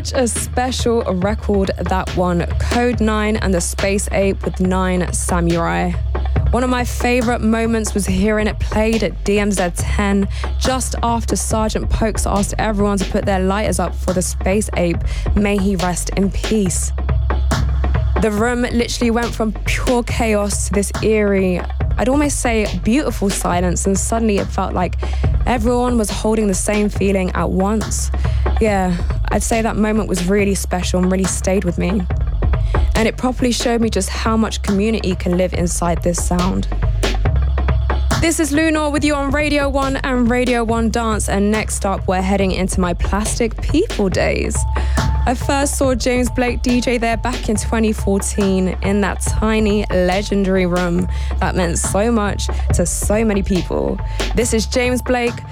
Such a special record, that one. Code 9 and the Space Ape with 9 Samurai. One of my favourite moments was hearing it played at DMZ 10 just after Sergeant Pokes asked everyone to put their lighters up for the Space Ape. May he rest in peace. The room literally went from pure chaos to this eerie, I'd almost say beautiful silence, and suddenly it felt like everyone was holding the same feeling at once. Yeah, I'd say that moment was really special and really stayed with me. And it properly showed me just how much community can live inside this sound. This is Lunar with you on Radio 1 and Radio 1 Dance, and next up we're heading into my Plastic People days. I first saw James Blake DJ there back in 2014 in that tiny, legendary room that meant so much to so many people. This is James Blake